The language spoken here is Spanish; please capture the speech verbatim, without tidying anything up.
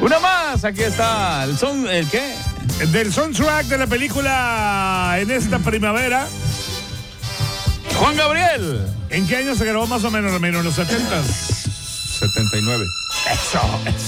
Una más, aquí está. ¿El son, el qué? Del soundtrack de la película En esta primavera. Juan Gabriel. ¿En qué año se grabó más o menos, Ramiro? ¿En los setentas? setenta y nueve. Eso, eso.